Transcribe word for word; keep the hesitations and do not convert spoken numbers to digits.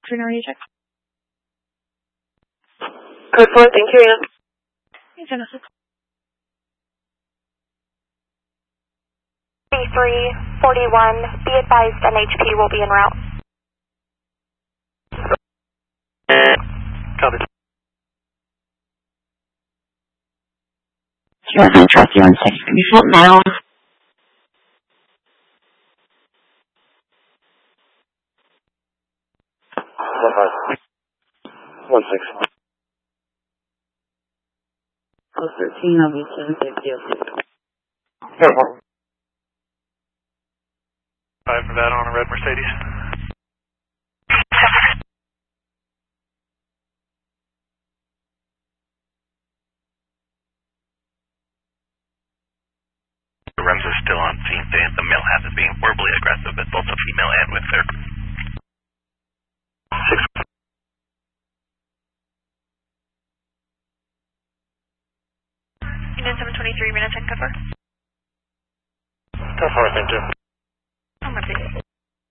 Trinity check. Code four, thank you, Ann. Hey, Genesis. B three forty-one, be advised N H P will be en route. Copy. You're going to trust you on six. Can you slow down? One five. One six. Oh, thirteen, I'll be seven fifty. Four four. Five for that on a red Mercedes. The R E Ms are still on scene saying the male has it being verbally aggressive, but both a female and with their Six. Unit seven twenty-three, minutes and cover. Go for it, thank you. I'm ready.